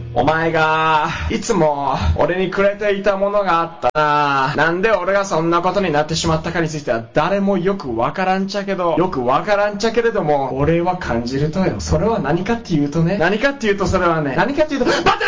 お前がいつも俺にくれていたものがあったな。なんで俺がそんなことになってしまったかについては誰もよくわからんちゃけども俺は感じるとよ。それは何かっていうとそれはね、何かっていうと待て！